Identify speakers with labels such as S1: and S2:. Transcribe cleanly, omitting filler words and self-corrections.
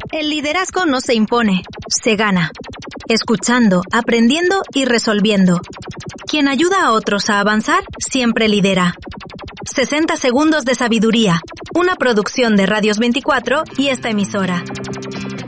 S1: El liderazgo no se impone, se gana. Escuchando, aprendiendo y resolviendo. Quien ayuda a otros a avanzar, siempre lidera. 60 segundos de sabiduría. Una producción de Radios 24 y esta emisora.